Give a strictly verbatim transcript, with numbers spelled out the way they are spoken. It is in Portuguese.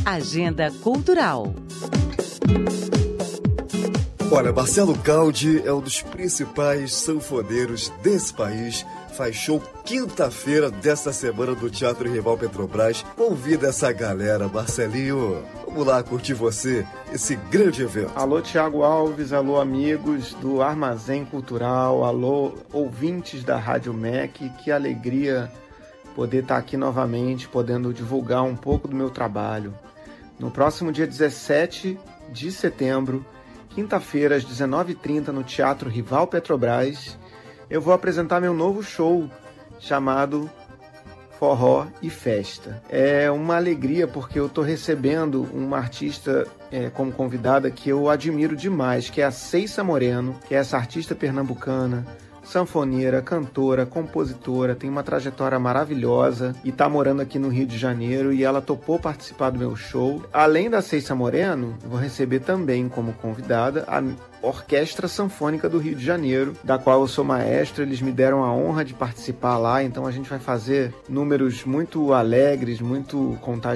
Agenda Cultural. Olha, Marcelo Caldi é um dos principais sanfoneiros desse país. Faz show quinta-feira desta semana do Teatro Rival Petrobras. Convida essa galera, Marcelinho. Vamos lá curtir você, esse grande evento. Alô, Tiago Alves, alô, amigos do Armazém Cultural, alô, ouvintes da Rádio M E C. Que alegria poder estar aqui novamente, podendo divulgar um pouco do meu trabalho. No próximo dia dezessete de setembro, quinta-feira, às dezenove e trinta, no Teatro Rival Petrobras, eu vou apresentar meu novo show, chamado Forró e Festa. É uma alegria porque eu estou recebendo uma artista é, como convidada que eu admiro demais, que é a Ceissa Moreno, que é essa artista pernambucana, sanfoneira, cantora, compositora, tem uma trajetória maravilhosa e está morando aqui no Rio de Janeiro, e ela topou participar do meu show. Além da Ceissa Moreno, vou receber também como convidada a Orquestra Sanfônica do Rio de Janeiro, da qual eu sou maestro. Eles me deram a honra de participar lá, então a gente vai fazer números muito alegres, muito contagiantes.